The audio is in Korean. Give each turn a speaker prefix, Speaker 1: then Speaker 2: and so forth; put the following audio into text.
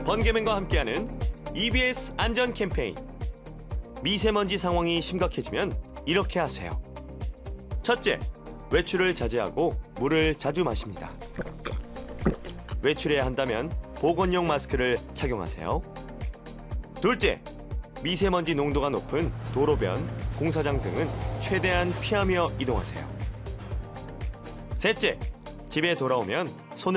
Speaker 1: 번개맨과 함께하는 EBS 안전 캠페인. 미세먼지 상황이 심각해지면 이렇게 하세요. 첫째, 외출을 자제하고 물을 자주 마십니다. 외출해야 한다면 보건용 마스크를 착용하세요. 둘째, 미세먼지 농도가 높은 도로변, 공사장 등은 최대한 피하며 이동하세요. 셋째, 집에 돌아오면 손을